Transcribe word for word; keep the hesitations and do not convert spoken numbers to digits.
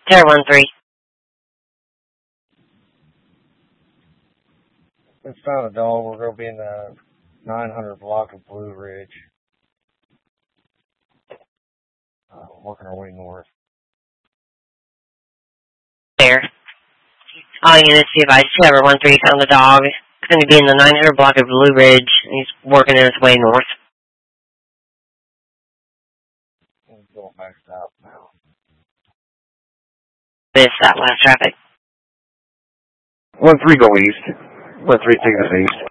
Tower one three. We found a dog. We're going to be in the nine hundred block of Blue Ridge. Uh, working our way north. There. All units, be advised, Tower one three found the dog. It's going to be in the nine hundred block of Blue Ridge, and he's working his way north. He's going back south now. This southwest traffic. one three go east. one three take us east.